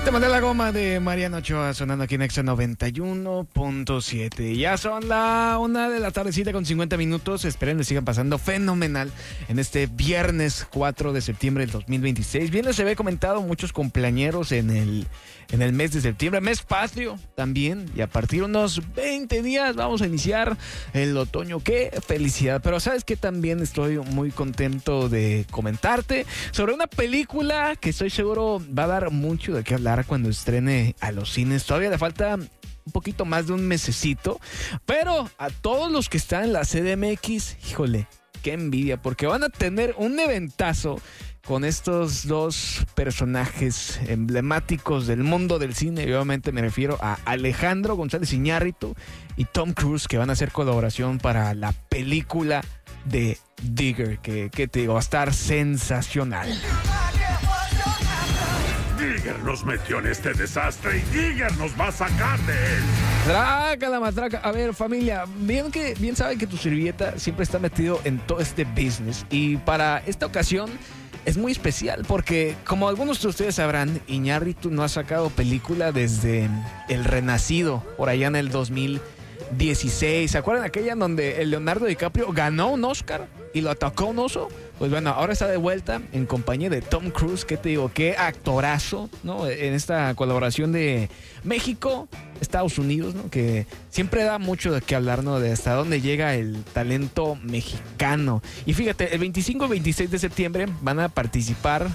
Te mandé la goma de Mariano Ochoa sonando aquí en Exa 91.7. Ya son la 1 de la tardecita con 50 minutos. Esperen, les sigan pasando fenomenal en este viernes 4 de septiembre del 2026. Bien les había comentado muchos cumpleañeros en el mes de septiembre, mes patrio también. Y a partir de unos 20 días vamos a iniciar el otoño. ¡Qué felicidad! Pero ¿sabes qué? También estoy muy contento de comentarte sobre una película que estoy seguro va a dar mucho de qué hablar cuando estrene a los cines. Todavía le falta un poquito más de un mesecito, pero a todos los que están en la CDMX, híjole, qué envidia, porque van a tener un eventazo con estos dos personajes emblemáticos del mundo del cine. Y obviamente me refiero a Alejandro González Iñárritu y Tom Cruise, que van a hacer colaboración para la película de Digger, que te digo, va a estar sensacional. Digger nos metió en este desastre y Digger nos va a sacar de él. Traca la matraca. A ver, familia, bien saben que tu servilleta siempre está metido en todo este business. Y para esta ocasión es muy especial porque, como algunos de ustedes sabrán, Iñárritu no ha sacado película desde El Renacido, por allá en el 2016. ¿Se acuerdan aquella en donde el Leonardo DiCaprio ganó un Oscar y lo atacó un oso? Pues bueno, ahora está de vuelta en compañía de Tom Cruise. ¿Qué te digo? Qué actorazo, ¿no? En esta colaboración de México, Estados Unidos, ¿no? Que siempre da mucho de qué hablar, ¿no? De hasta dónde llega el talento mexicano. Y fíjate, el 25 y 26 de septiembre van a participar